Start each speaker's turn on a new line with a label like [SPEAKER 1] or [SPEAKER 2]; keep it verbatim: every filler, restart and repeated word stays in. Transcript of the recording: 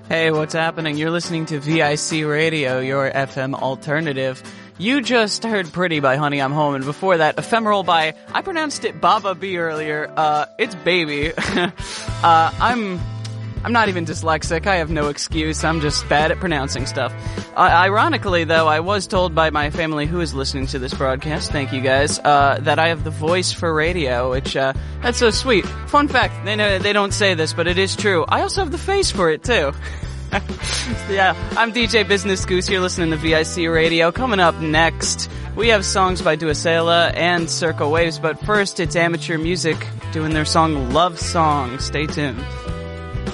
[SPEAKER 1] Hey, what's happening? You're listening to V I C Radio, your F M alternative. You just heard Pretty by Honey I'm Home, and before that, Ephemeral by, I pronounced it Baba B earlier, uh, it's Baby. uh, I'm, I'm not even dyslexic, I have no excuse, I'm just bad at pronouncing stuff. Uh, ironically, though, I was told by my family who is listening to this broadcast, thank you guys, uh, that I have the voice for radio, which, uh, that's so sweet. Fun fact, they know, they don't say this, but it is true. I also have the face for it, too. Yeah, I'm D J Business Goose. You're listening to V I C Radio. Coming up next, we have songs by Duasela and Circle Waves, but first it's amateur music doing their song Love Song. Stay tuned.